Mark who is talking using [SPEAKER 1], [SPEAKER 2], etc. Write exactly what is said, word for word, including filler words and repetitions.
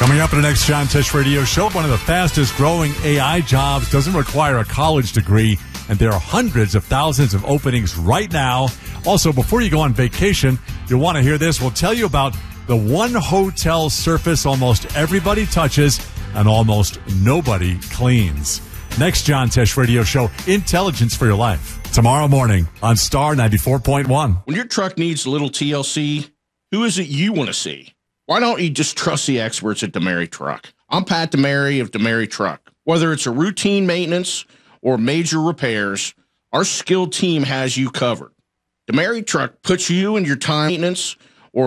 [SPEAKER 1] Coming up in the next John Tesh Radio Show, one of the fastest growing A I jobs doesn't require a college degree, and there are hundreds of thousands of openings right now. Also, before you go on vacation, you'll want to hear this. We'll tell you about the one hotel surface almost everybody touches and almost nobody cleans. Next John Tesh Radio Show, Intelligence for Your Life. Tomorrow morning on Star ninety-four point one.
[SPEAKER 2] When your truck needs a little T L C, who is it you want to see? Why don't you just trust the experts at DeMary Truck? I'm Pat DeMary of DeMary Truck. Whether it's a routine maintenance or major repairs, our skilled team has you covered. DeMary Truck puts you and your time maintenance